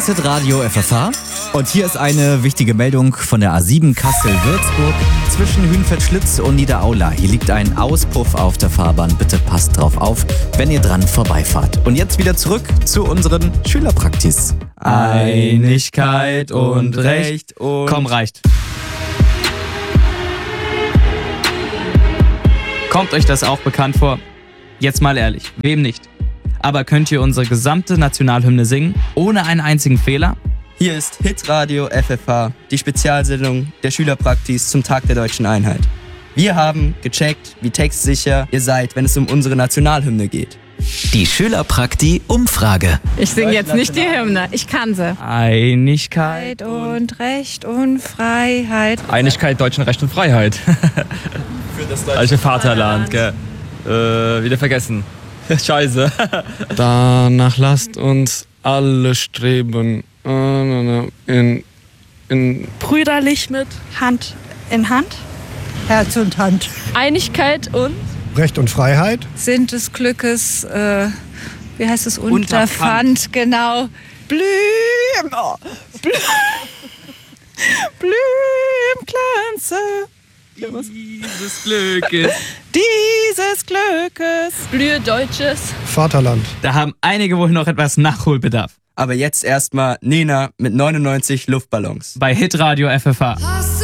ist Hitradio FFH und hier ist eine wichtige Meldung von der A7 Kassel-Würzburg zwischen Hünfeld-Schlitz und Niederaula. Hier liegt ein Auspuff auf der Fahrbahn. Bitte passt drauf auf, wenn ihr dran vorbeifahrt. Und jetzt wieder zurück zu unseren Schülerpraktis. Einigkeit und Recht und... Komm, reicht. Kommt euch das auch bekannt vor? Jetzt mal ehrlich, wem nicht? Aber könnt ihr unsere gesamte Nationalhymne singen, ohne einen einzigen Fehler? Hier ist Hitradio FFH, die Spezialsendung der Schülerpraktis zum Tag der Deutschen Einheit. Wir haben gecheckt, wie textsicher ihr seid, wenn es um unsere Nationalhymne geht. Die Schülerprakti-Umfrage. Ich singe jetzt nicht die Hymne, ich kann sie. Einigkeit. Und Recht und Freiheit. Einigkeit, Deutschen Recht und Freiheit. Für das Deutsche Vaterland, gell. Wieder vergessen. Scheiße. Danach lasst uns alle streben. In Brüderlich mit Hand in Hand. Herz und Hand. Einigkeit und Recht und Freiheit. sind des Glückes, wie heißt es, Unterpfand. Unterpfand, genau. Blüm, oh, Blümglanze. Dieses Glückes. Dieses Glückes. Blühe Deutsches. Vaterland. Da haben einige wohl noch etwas Nachholbedarf. Aber jetzt erstmal Nena mit 99 Luftballons. Bei Hitradio FFH. Hast